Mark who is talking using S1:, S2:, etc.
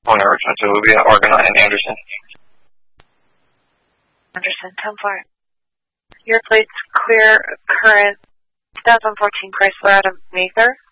S1: Whenever, so it would be Argonaut and Anderson.
S2: Anderson, 10-4. Your plate's clear current 2014 Chrysler out of Mather.